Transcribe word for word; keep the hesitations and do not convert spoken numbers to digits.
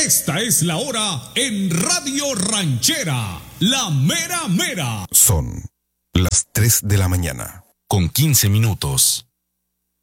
Esta es la hora en Radio Ranchera, la mera mera. Son las tres de la mañana, con quince minutos.